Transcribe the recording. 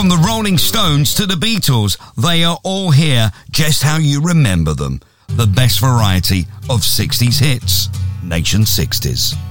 From the Rolling Stones to the Beatles, they are all here just how you remember them. The best variety of 60s hits. Nation 60s.